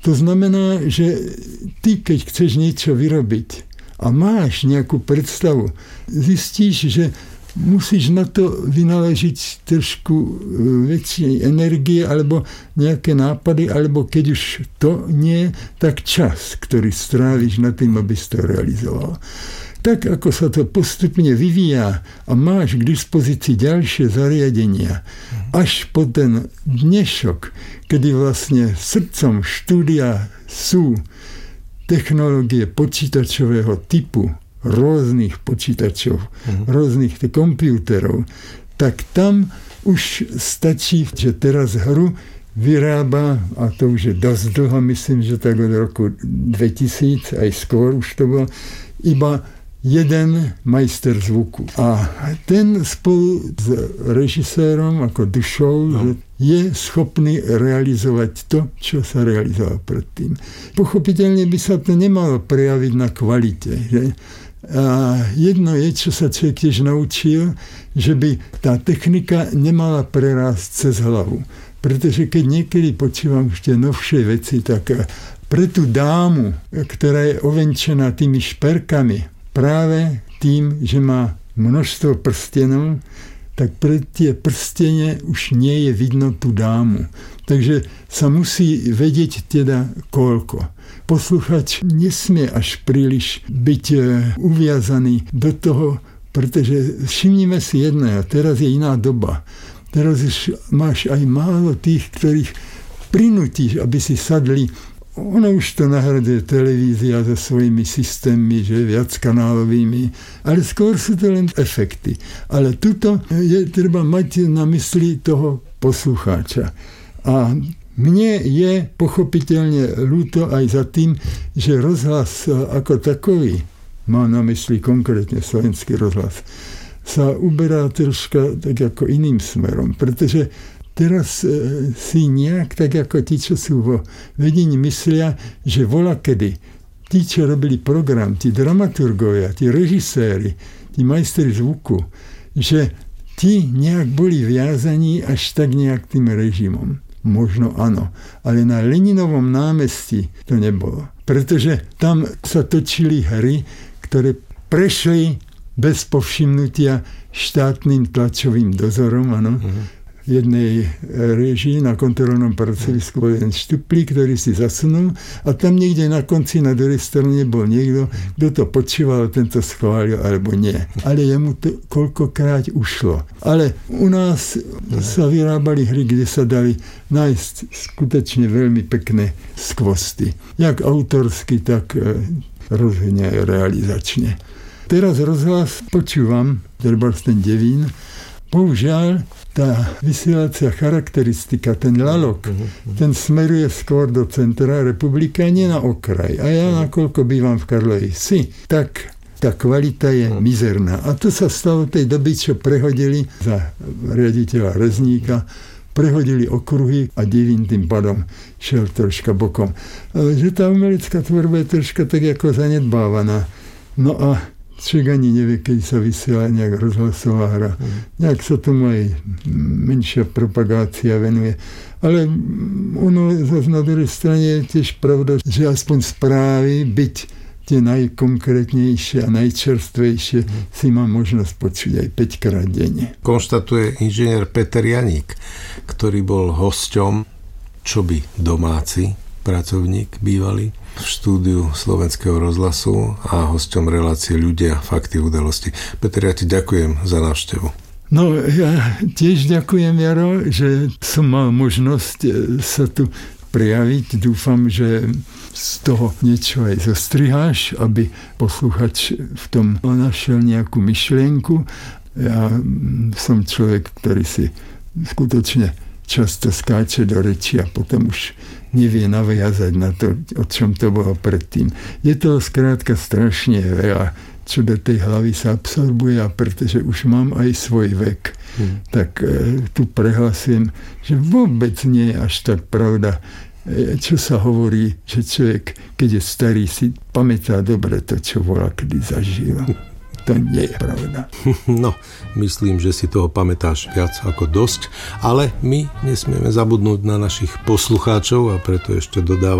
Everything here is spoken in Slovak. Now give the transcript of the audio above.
To znamená, že ty, keď chceš niečo vyrobiť a máš nejakú predstavu, zistíš, že musíš na to vynaložiť trošku väčšej energie alebo nejaké nápady, alebo keď už to nie, tak čas, ktorý stráviš nad tým, aby si to realizoval. Tak, ako sa to postupne vyvíja a máš k dispozícii ďalšie zariadenia, až po ten dnešok, kedy vlastne srdcom štúdia sú technológie počítačového typu, rôznych počítačov, rôznych počítačov, tak tam už stačí, že teraz hru vyrába, a to už je dosť dlho, myslím, že tak od roku 2000, aj skôr už to bolo, iba jeden majster zvuku. A ten spolu s režisérom ako dušou je schopný realizovať to, čo sa realizovalo predtým. Pochopiteľne by sa to nemalo prejaviť na kvalite. Že? A jedno je, čo sa človek tiež naučil, že by tá technika nemala prerásť cez hlavu. Pretože keď niekedy počúvam ešte novšie veci, tak pre tú dámu, ktorá je ovenčená tými šperkami, práve tým, že má množstvo prstenov, tak pre tie prstene už nie je vidno tú dámu. Takže sa musí vedieť teda koľko. Posluchač nesmie až príliš byť uviazaný do toho, pretože všimnime si jedného, teraz je iná doba. Teraz už máš aj málo tých, ktorých prinútiš, aby si sadli. Ono už to nahraduje televízia so svojimi systémmi, že viackanálovými, ale skôr sú to len efekty. Ale tuto je treba mať na mysli toho poslucháča. A mne je pochopiteľne ľúto aj za tým, že rozhlas ako takový, mám na mysli konkrétne slovenský rozhlas, sa uberá troška tak ako iným smerom, pretože teraz si nejak tak ako tí, čo sú vo vedení, myslia, že volakedy tí, čo robili program, tí dramaturgovia, tí režiséri, tí majstri zvuku, že tí nejak boli viazaní až tak nejak tým režimom. Možno áno, ale na Leninovom námestí to nebolo. Pretože tam sa točili hry, ktoré prešli bez povšimnutia štátnym tlačovým dozorom, áno. V jednej režii na kontrolnom pracovisku bol jeden štuplík, ktorý si zasunul a tam niekde na konci na druhej strane bol niekto, kto to počúval, tento schválil alebo nie. Ale jemu to koľkokrát ušlo. Ale u nás sa vyrábali hry, kde sa dali nájsť skutočne veľmi pekné skvosty. Jak autorsky, tak rozhodne aj realizačne. Teraz rozhlas počúvam, treba ten Devín. Bohužiaľ, tá vysielacia charakteristika, ten lalok, ten smeruje skôr do centra republiky, nie na okraj. A ja, nakoľko bývam v Karlovej Vsi, tak tá kvalita je mizerná. A to sa stalo tej doby, čo prehodili za riaditeľa Rezníka, prehodili okruhy a Devín tým pádom šiel troška bokom. Ale že tá umelecká tvorba je troška tak ako zanedbávaná. No a človek ani nevie, keď sa vysiela nejak rozhlasová hra. Nejak sa tomu aj menšia propagácia venuje. Ale ono zase na druhej strane je tiež pravda, že aspoň správy byť tie najkonkrétnejšie a najčerstvejšie si má možnosť počuť aj 5-krát denne. Konštatuje inžinier Peter Janík, ktorý bol hosťom čoby domáci pracovník bývalý v štúdiu Slovenského rozhlasu a hosťom relácie Ľudia, fakty, udalosti. Peter, ja ti ďakujem za návštevu. No, ja tiež ďakujem, Jaro, že som mal možnosť sa tu prejaviť. Dúfam, že z toho niečo aj zostriháš, aby posluchač v tom našiel nejakú myšlienku. Ja som človek, ktorý si skutočne často skáče do reči a potom už nevie naviazať na to, o čom to bolo predtým. Je to skrátka strašne veľa, čo do tej hlavy sa absorbuje, a pretože už mám aj svoj vek, tak tu prehlasujem, že vôbec nie je až tak pravda, čo sa hovorí, že človek, keď je starý, si pamätá dobre to, čo volá, kedy zažil. To nie je pravda. No, myslím, že si toho pamätáš viac ako dosť, ale my nesmieme zabudnúť na našich poslucháčov a preto ešte dodávam